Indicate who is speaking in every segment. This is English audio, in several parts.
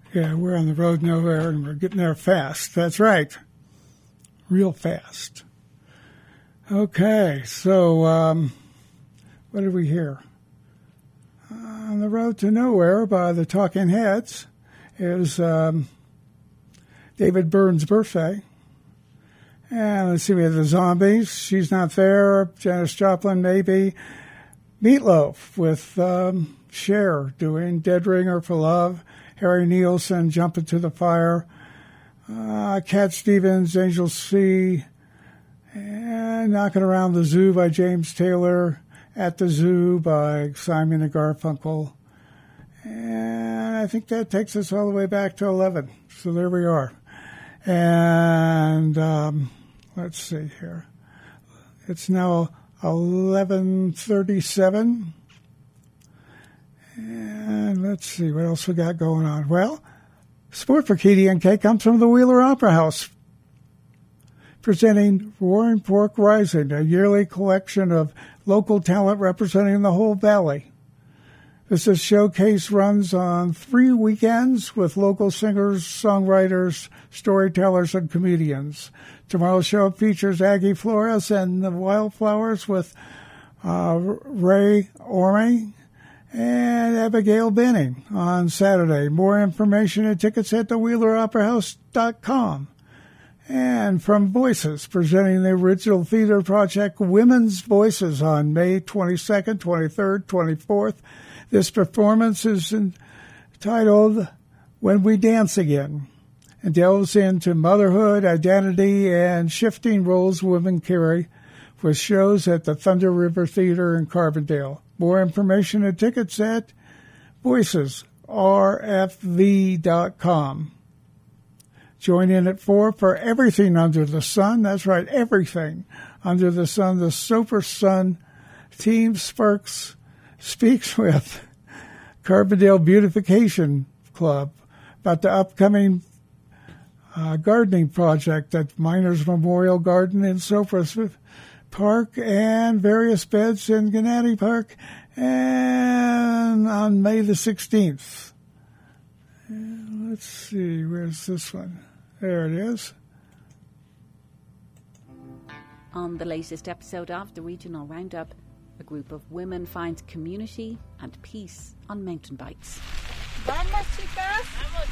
Speaker 1: Yeah, we're on the road nowhere, and we're getting there fast. That's right. Real fast. Okay, so what did we hear? On the Road to Nowhere by the Talking Heads is David Byrne's birthday. And let's see, we have the Zombies. She's Not There. Janis Joplin, maybe. Meatloaf with Cher doing Dead Ringer for Love. Harry Nilsson, Jump Into the Fire. Cat Stevens, Angel C. And Knocking Around the Zoo by James Taylor. At the Zoo by Simon and Garfunkel. And I think that takes us all the way back to 11. So there we are. And let's see here. It's now 11:37. And let's see what else we got going on. Well, support for KDNK comes from the Wheeler Opera House, presenting Roaring Fork Rising, a yearly collection of local talent representing the whole valley. This showcase runs on 3 weekends with local singers, songwriters, storytellers, and comedians. Tomorrow's show features Aggie Flores and the Wildflowers with Ray Orme and Abigail Benning on Saturday. More information and tickets at thewheeleroperahouse.com. And from Voices, presenting the original theater project Women's Voices on May 22nd, 23rd, 24th. This performance is entitled When We Dance Again and delves into motherhood, identity, and shifting roles women carry with shows at the Thunder River Theater in Carbondale. More information and tickets at voicesrfv.com. Join in at 4 for Everything Under the Sun. That's right, everything under the sun. The Super Sun Team speaks with Carbondale Beautification Club about the upcoming gardening project at Miners Memorial Garden in Cypress Park and various beds in Gennady Park, and on May the 16th. And let's see, where's this one? There it is.
Speaker 2: On the latest episode of the Regional Roundup, a group of women finds community and peace on mountain bikes.
Speaker 3: Vamos, chicas!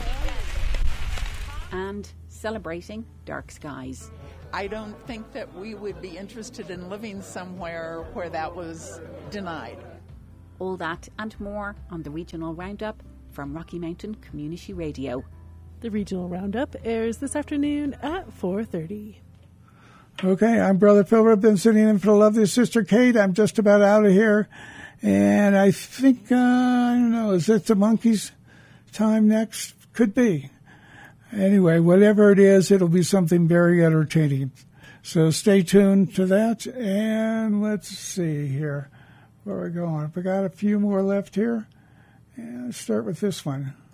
Speaker 2: And celebrating dark skies.
Speaker 4: I don't think that we would be interested in living somewhere where that was denied.
Speaker 2: All that and more on the Regional Roundup from Rocky Mountain Community Radio.
Speaker 5: The Regional Roundup airs this afternoon at 4:30.
Speaker 1: Okay, I'm Brother Phil. I've been sitting in for the lovely Sister Kate. I'm just about out of here. And I think, I don't know, is it the Monkeys' time next? Could be. Anyway, whatever it is, it'll be something very entertaining. So stay tuned to that. And let's see here. Where are we going? We got a few more left here. And let's start with this one.